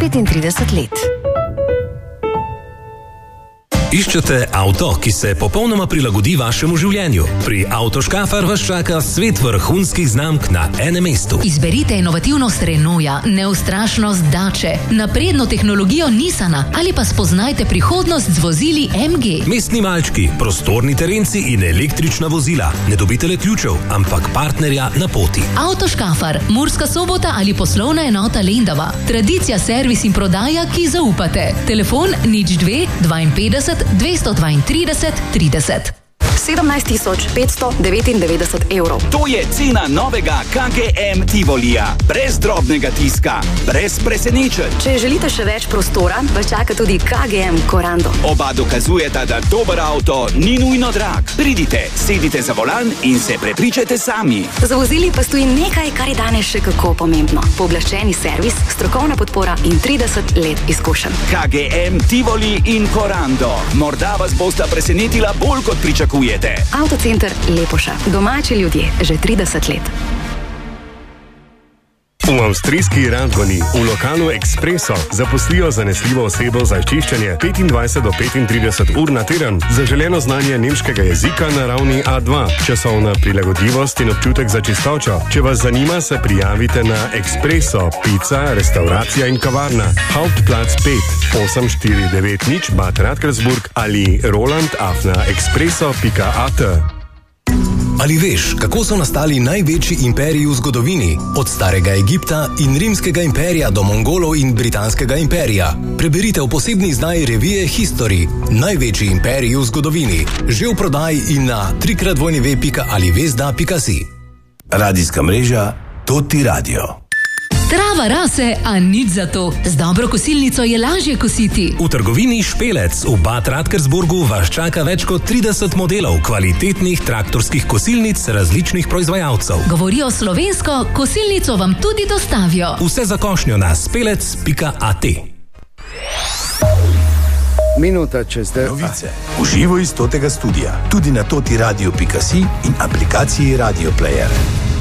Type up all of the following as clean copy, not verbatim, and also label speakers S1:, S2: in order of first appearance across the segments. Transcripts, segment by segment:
S1: 35 let.
S2: Iščete avto, ki se popolnoma prilagodi vašemu življenju? Pri Avtoškafar vas čaka svet vrhunskih znamk na enem mestu.
S3: Izberite inovativnost Renaulta, neustrašnost Dače, napredno tehnologijo Nissana ali pa spoznajte prihodnost z vozili MG.
S2: Mestni malčki, prostorni terenci in električna vozila. Ne dobite le ključev, ampak partnerja na poti.
S3: Avtoškafar, Murska Sobota ali poslovna enota Lendava. Tradicija, servis in prodaja, ki zaupate. Telefon 02 52 232 30.
S4: 17.599 evrov.
S5: To je cena novega KGM Tivolija. Brez drobnega tiska, brez presenečenj.
S4: Če želite še več prostora, vas čaka tudi KGM Corando.
S5: Oba dokazujeta, da dober avto ni nujno drag. Pridite, sedite za volan in se prepričajte sami.
S4: Za vozili pa stoji nekaj, kar je danes še kako pomembno. Pooblaščeni servis, strokovna podpora in 30 let izkušenj.
S5: KGM Tivoli in Corando. Morda vas bosta presenetila bolj kot pričakujete.
S4: Avtocenter Lepoša. Domači ljudje že 30 let.
S6: V avstrijski Radgoni v lokalu Expresso zaposlijo zanesljivo osebo za čiščenje 25 do 35 ur na teden, zaželeno znanje nemškega jezika na ravni A2, časovna prilagodljivost in občutek za čistočo. Če vas zanima, se prijavite na Expresso, pica, restauracija in kavarna, Hauptplatz 5, 8490 Bad Radkersburg ali roland@expresso.at.
S2: Ali veš, kako so nastali največji imperiji v zgodovini? Od starega Egipta in rimskega imperija do Mongolov in britanskega imperija. Preberite v posebni izdaji revije History. Največji imperiji v zgodovini. Že v prodaji in na www.alivesda.si.
S7: Radijska mreža Toti Radio.
S3: Trava rase, a nič za to. Z dobro kosilnico je lažje kositi.
S2: V trgovini Špelec v Bad Radkersburgu vas čaka več kot 30 modelov kvalitetnih traktorskih kosilnic različnih proizvajalcev.
S3: Govorijo slovensko, kosilnico vam tudi dostavijo.
S2: Vse za košnjo na spelec.at.
S8: Minuta čez 9.
S7: Novice. Uživo iz Totega studia. Tudi na totiradio.si in aplikaciji Radio Player.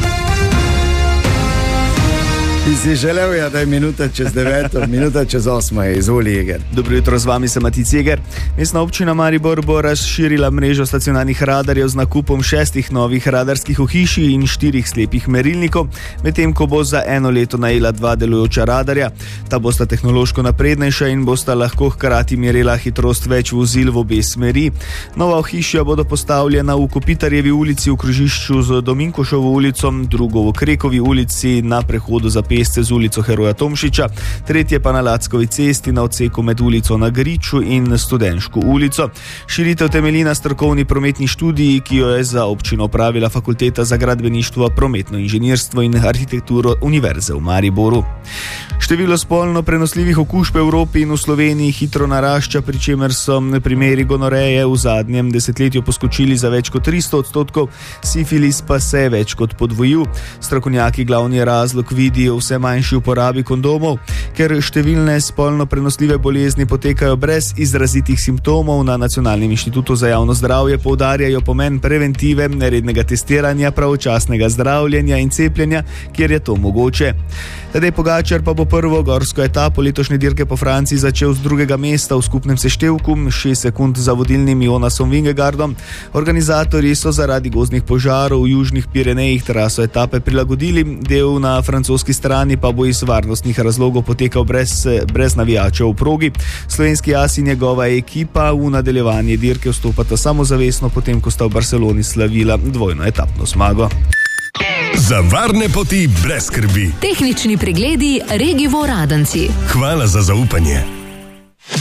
S8: Si želel, da je minuta čez 9, minuta čez 8 je. Izvoli, Jeger.
S9: Dobro jutro, z vami sem Matic Jeger. Mestna občina Maribor bo razširila mrežo stacionarnih radarjev z nakupom 6 novih radarskih ohišij in 4 slepih merilnikov, medtem ko bo za eno leto najela 2 delujoča radarja. Ta bosta tehnološko naprednejša in bosta lahko hkrati merila hitrost več vozil v obe smeri. Nova ohišja bodo postavljena v Kopitarjevi ulici v križišču z Dominkošovo ulico, drugo v Krekovi ulici na prehodu za pesce z ulico Heroja Tomšiča, tretje pa na Lackovi cesti na odseku med ulico Na Griču in Studenško ulico. Širitev temelji na strokovni prometni študiji, ki jo je za občino opravila Fakulteta za gradbeništvo, prometno inženirstvo in arhitekturo Univerze v Mariboru. Število spolno prenosljivih okužb v Evropi in v Sloveniji hitro narašča, pri čemer so primeri gonoreje v zadnjem desetletju poskočili za več kot 300%, sifilis pa se je več kot podvojil. Strokovnjaki glavni razlog vidijo vse manjši uporabi kondomov, ker številne spolno prenosljive bolezni potekajo brez izrazitih simptomov. Na Nacionalnem inštitutu za javno zdravje poudarjajo pomen preventive, rednega testiranja, pravočasnega zdravljenja in cepljenja, kjer je to mogoče. Tadej Pogačar pa bo prvo gorsko etapo letošnje dirke po Franciji začel z 2. mesta v skupnem seštevku, 6 sekund za vodilnim Jonasom Vingegaardom. Organizatorji so zaradi gozdnih požarov v južnih Pirenejih traso etape prilagodili, del na francoski strani pa bo iz varnostnih razlogov potekal brez navijačev v progi. Slovenski as in njegova ekipa v nadaljevanje dirke vstopata samozavestno, potem ko sta v Barceloni slavila dvojno etapno zmago.
S6: Za varne poti brez skrbi.
S3: Tehnični pregledi Regivo Radenci.
S6: Hvala za zaupanje.